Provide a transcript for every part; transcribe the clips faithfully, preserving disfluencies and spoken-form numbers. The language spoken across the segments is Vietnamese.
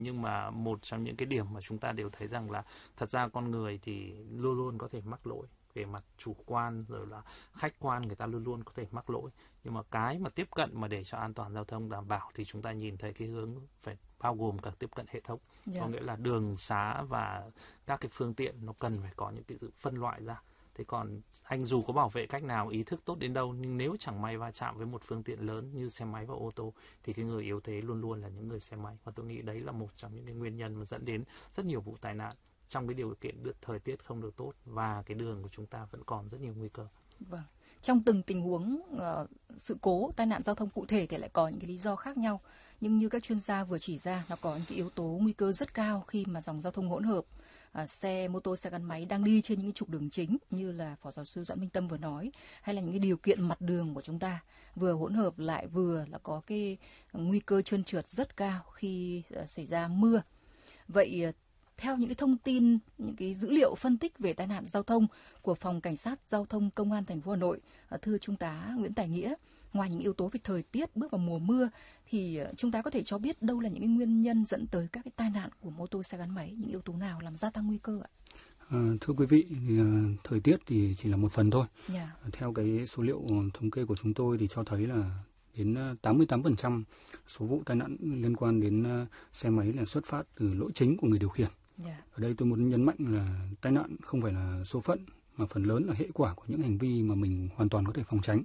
Nhưng mà một trong những cái điểm mà chúng ta đều thấy rằng là thật ra con người thì luôn luôn có thể mắc lỗi. Về mặt chủ quan rồi là khách quan, người ta luôn luôn có thể mắc lỗi. Nhưng mà cái mà tiếp cận mà để cho an toàn giao thông đảm bảo thì chúng ta nhìn thấy cái hướng phải bao gồm cả tiếp cận hệ thống. Yeah. Có nghĩa là đường xá và các cái phương tiện nó cần phải có những cái sự phân loại ra. Thế còn anh dù có bảo vệ cách nào, ý thức tốt đến đâu, nhưng nếu chẳng may va chạm với một phương tiện lớn như xe máy và ô tô thì cái người yếu thế luôn luôn là những người xe máy. Và tôi nghĩ đấy là một trong những cái nguyên nhân mà dẫn đến rất nhiều vụ tai nạn trong cái điều kiện được thời tiết không được tốt và cái đường của chúng ta vẫn còn rất nhiều nguy cơ. Vâng. Trong từng tình huống uh, sự cố tai nạn giao thông cụ thể thì lại có những cái lý do khác nhau. Nhưng như các chuyên gia vừa chỉ ra, nó có những cái yếu tố nguy cơ rất cao khi mà dòng giao thông hỗn hợp, uh, xe mô tô, xe gắn máy đang đi trên những cái trục đường chính như là Phó Giáo sư Doãn Minh Tâm vừa nói, hay là những cái điều kiện mặt đường của chúng ta vừa hỗn hợp lại vừa là có cái nguy cơ trơn trượt rất cao khi uh, xảy ra mưa. Vậy uh, theo những cái thông tin, những cái dữ liệu phân tích về tai nạn giao thông của Phòng Cảnh sát Giao thông Công an thành phố Hà Nội, thưa Trung tá Nguyễn Tài Nghĩa, ngoài những yếu tố về thời tiết bước vào mùa mưa thì chúng ta có thể cho biết đâu là những cái nguyên nhân dẫn tới các cái tai nạn của mô tô, xe gắn máy, những yếu tố nào làm gia tăng nguy cơ ạ? À, thưa quý vị, thì, uh, thời tiết thì chỉ là một phần thôi. Yeah. Theo cái số liệu thống kê của chúng tôi thì cho thấy là đến tám mươi tám phần trăm số vụ tai nạn liên quan đến uh, xe máy là xuất phát từ lỗi chính của người điều khiển. Yeah. Ở đây tôi muốn nhấn mạnh là tai nạn không phải là số phận mà phần lớn là hệ quả của những hành vi mà mình hoàn toàn có thể phòng tránh.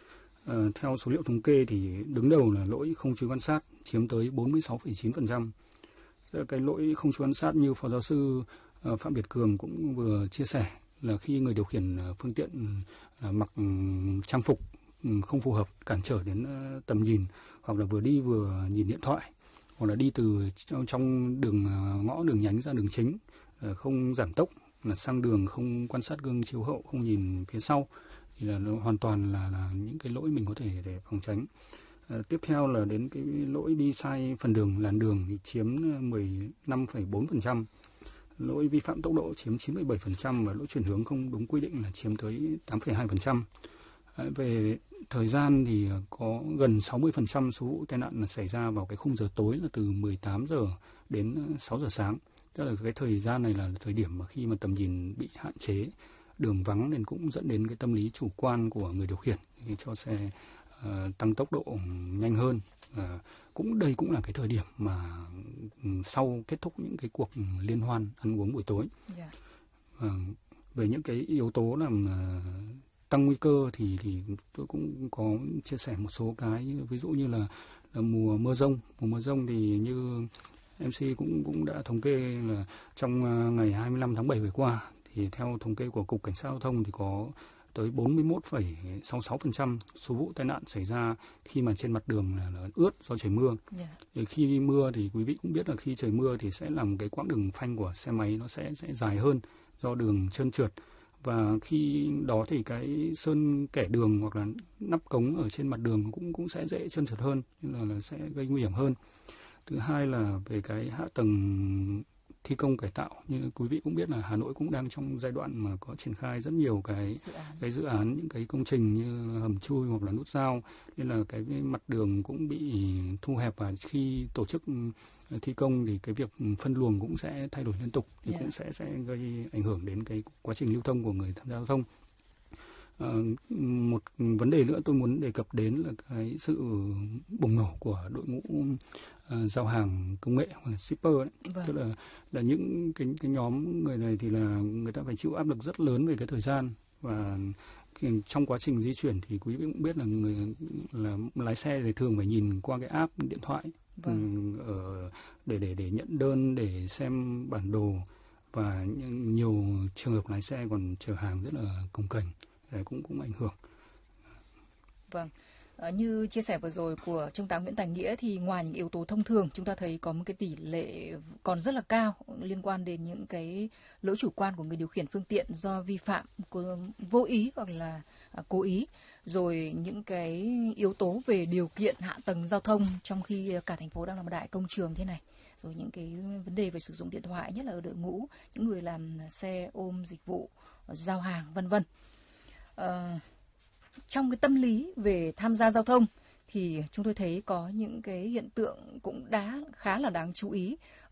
À, theo số liệu thống kê thì đứng đầu là lỗi không chú ý quan sát chiếm tới bốn mươi sáu phẩy chín phần trăm. Cái lỗi không chú ý quan sát như Phó Giáo sư uh, Phạm Việt Cường cũng vừa chia sẻ là khi người điều khiển uh, phương tiện uh, mặc um, trang phục um, không phù hợp cản trở đến uh, tầm nhìn, hoặc là vừa đi vừa nhìn điện thoại, hoặc là đi từ trong đường ngõ, đường nhánh ra đường chính, không giảm tốc, là sang đường không quan sát gương chiếu hậu, không nhìn phía sau, thì là nó hoàn toàn là, là những cái lỗi mình có thể để phòng tránh. À, tiếp theo là đến cái lỗi đi sai phần đường, làn đường thì chiếm mười lăm phẩy bốn phần trăm, lỗi vi phạm tốc độ chiếm chín phẩy bảy phần trăm và lỗi chuyển hướng không đúng quy định là chiếm tới tám phẩy hai phần trăm. Về thời gian thì có gần sáu mươi phần trăm số vụ tai nạn là xảy ra vào cái khung giờ tối là từ mười tám giờ đến sáu giờ sáng. Tức là cái thời gian này là thời điểm mà khi mà tầm nhìn bị hạn chế, đường vắng nên cũng dẫn đến cái tâm lý chủ quan của người điều khiển thì cho xe uh, tăng tốc độ nhanh hơn. Uh, cũng đây cũng là cái thời điểm mà um, sau kết thúc những cái cuộc liên hoan ăn uống buổi tối. Yeah. Uh, về những cái yếu tố làm uh, tăng nguy cơ thì thì tôi cũng có chia sẻ một số cái, ví dụ như là, là mùa mưa dông mùa mưa dông thì như em xê cũng cũng đã thống kê là trong ngày hai mươi lăm tháng bảy vừa qua thì theo thống kê của Cục Cảnh sát Giao thông thì có tới bốn mươi mốt phẩy sáu mươi sáu phần trăm số vụ tai nạn xảy ra khi mà trên mặt đường là, là ướt do trời mưa. Yeah. Khi mưa thì quý vị cũng biết là khi trời mưa thì sẽ làm cái quãng đường phanh của xe máy nó sẽ sẽ dài hơn do đường trơn trượt. Và khi đó thì cái sơn kẻ đường hoặc là nắp cống ở trên mặt đường cũng cũng sẽ dễ trơn trượt hơn, nên là, là sẽ gây nguy hiểm hơn. Thứ hai là về cái hạ tầng thi công cải tạo, như quý vị cũng biết là Hà Nội cũng đang trong giai đoạn mà có triển khai rất nhiều cái dự án, cái dự án những cái công trình như hầm chui hoặc là nút giao, nên là cái mặt đường cũng bị thu hẹp, và khi tổ chức thi công thì cái việc phân luồng cũng sẽ thay đổi liên tục, thì yeah. cũng sẽ sẽ gây ảnh hưởng đến cái quá trình lưu thông của người tham gia giao thông. À, một vấn đề nữa tôi muốn đề cập đến là cái sự bùng nổ của đội ngũ uh, giao hàng công nghệ hoặc là shipper ấy. Vâng. Tức là là những cái cái nhóm người này thì là người ta phải chịu áp lực rất lớn về cái thời gian, và trong quá trình di chuyển thì quý vị cũng biết là người là lái xe thì thường phải nhìn qua cái app điện thoại. Vâng. ở để để để nhận đơn, để xem bản đồ, và nhiều trường hợp lái xe còn chở hàng rất là cồng kềnh, đấy cũng cũng ảnh hưởng. Vâng. À, như chia sẻ vừa rồi của Trung tá Nguyễn Tài Nghĩa thì ngoài những yếu tố thông thường, chúng ta thấy có một cái tỷ lệ còn rất là cao liên quan đến những cái lỗi chủ quan của người điều khiển phương tiện do vi phạm vô ý hoặc là à, cố ý, rồi những cái yếu tố về điều kiện hạ tầng giao thông trong khi cả thành phố đang là một đại công trường thế này, rồi những cái vấn đề về sử dụng điện thoại, nhất là ở đội ngũ những người làm xe ôm dịch vụ, giao hàng vân vân. À, trong cái tâm lý về tham gia giao thông thì chúng tôi thấy có những cái hiện tượng cũng đã khá là đáng chú ý